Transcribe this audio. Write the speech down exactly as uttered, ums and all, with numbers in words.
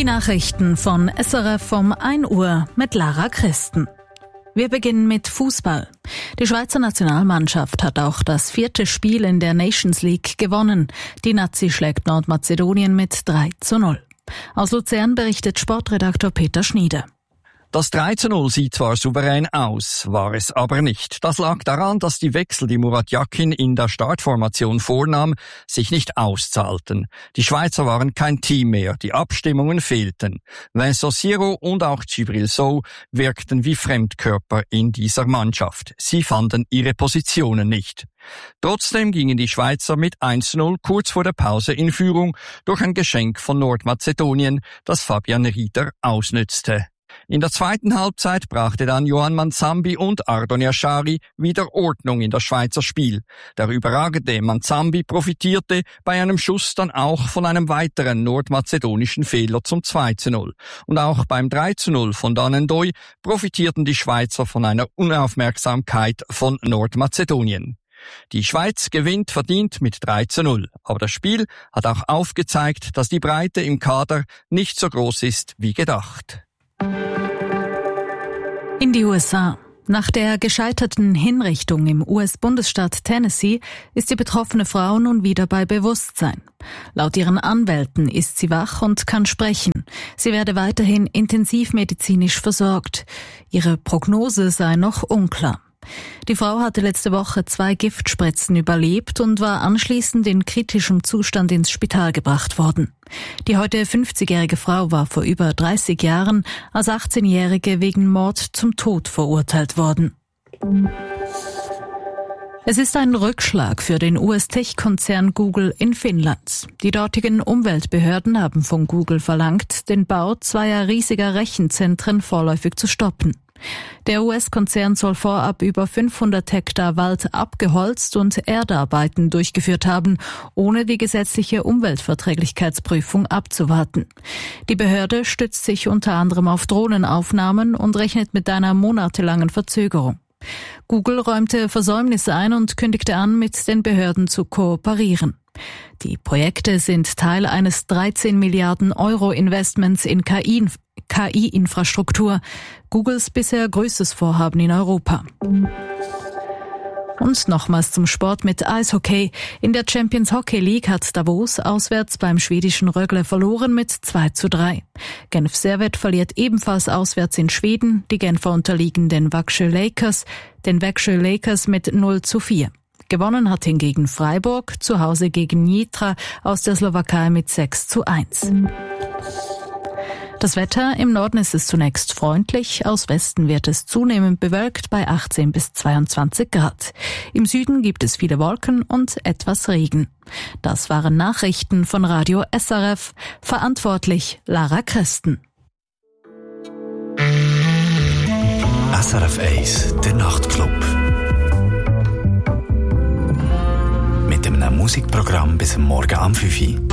Nachrichten von S R F um ein Uhr mit Lara Christen. Wir beginnen mit Fußball. Die Schweizer Nationalmannschaft hat auch das vierte Spiel in der Nations League gewonnen. Die Nazi schlägt Nordmazedonien mit drei zu null. Aus Luzern berichtet Sportredaktor Peter Schnieder. Das drei zu null sieht zwar souverän aus, war es aber nicht. Das lag daran, dass die Wechsel, die Murat Yakin in der Startformation vornahm, sich nicht auszahlten. Die Schweizer waren kein Team mehr, die Abstimmungen fehlten. Vincent Siro und auch Djibril Sow wirkten wie Fremdkörper in dieser Mannschaft. Sie fanden ihre Positionen nicht. Trotzdem gingen die Schweizer mit eins zu null kurz vor der Pause in Führung durch ein Geschenk von Nordmazedonien, das Fabian Rieder ausnützte. In der zweiten Halbzeit brachte dann Yohan Manzambi und Ardon Yashari wieder Ordnung in das Schweizer Spiel. Der überragende Manzambi profitierte bei einem Schuss dann auch von einem weiteren nordmazedonischen Fehler zum zwei zu null. Und auch beim drei zu null von Danendoy profitierten die Schweizer von einer Unaufmerksamkeit von Nordmazedonien. Die Schweiz gewinnt verdient mit drei zu null. Aber das Spiel hat auch aufgezeigt, dass die Breite im Kader nicht so groß ist wie gedacht. In die U S A. Nach der gescheiterten Hinrichtung im U S-Bundesstaat Tennessee ist die betroffene Frau nun wieder bei Bewusstsein. Laut ihren Anwälten ist sie wach und kann sprechen. Sie werde weiterhin intensivmedizinisch versorgt. Ihre Prognose sei noch unklar. Die Frau hatte letzte Woche zwei Giftspritzen überlebt und war anschließend in kritischem Zustand ins Spital gebracht worden. Die heute fünfzigjährige Frau war vor über dreißig Jahren als achtzehnjährige wegen Mord zum Tod verurteilt worden. Es ist ein Rückschlag für den U S-Tech-Konzern Google in Finnland. Die dortigen Umweltbehörden haben von Google verlangt, den Bau zweier riesiger Rechenzentren vorläufig zu stoppen. Der U S-Konzern soll vorab über fünfhundert Hektar Wald abgeholzt und Erdarbeiten durchgeführt haben, ohne die gesetzliche Umweltverträglichkeitsprüfung abzuwarten. Die Behörde stützt sich unter anderem auf Drohnenaufnahmen und rechnet mit einer monatelangen Verzögerung. Google räumte Versäumnisse ein und kündigte an, mit den Behörden zu kooperieren. Die Projekte sind Teil eines dreizehn Milliarden Euro Investments in K I-Infrastruktur, Googles bisher größtes Vorhaben in Europa. Und nochmals zum Sport mit Eishockey. In der Champions Hockey League hat Davos auswärts beim schwedischen Rögle verloren mit zwei zu drei. Genf Servette verliert ebenfalls auswärts in Schweden. Die Genfer unterliegen den Växjö Lakers, den Växjö Lakers mit null zu vier. Gewonnen hat hingegen Freiburg zu Hause gegen Nitra aus der Slowakei mit sechs zu eins. Das Wetter: im Norden ist es zunächst freundlich, aus Westen wird es zunehmend bewölkt bei achtzehn bis zweiundzwanzig Grad. Im Süden gibt es viele Wolken und etwas Regen. Das waren Nachrichten von Radio S R F, verantwortlich Lara Christen. S R F eins, der Nachtclub. Mit einem Musikprogramm bis Morgen am fünf Uhr.